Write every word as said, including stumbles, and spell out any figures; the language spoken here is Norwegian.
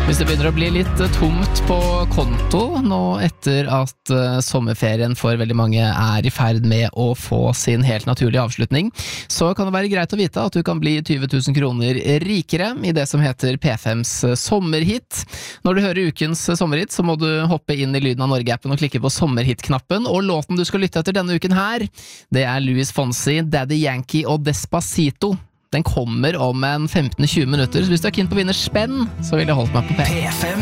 Hvis det begynner å bli litt tomt på konto nå etter at uh, sommerferien for veldig mange er i ferd med å få sin helt naturlige avslutning, så kan det være greit å vite at du kan bli tjue tusen kroner rikere i det som heter P fems sommerhit. Når du hører ukens sommerhit, så må du hoppe inn i Lyden av Norge-appen og klikke på sommerhit-knappen, og låten du skal lytte etter denne uken her, det er Luis Fonsi, Daddy Yankee og Despacito. Den kommer om en femten til tjue minutter, så hvis du er keen på å vinne spenn, så vil jeg holde meg på P. P fem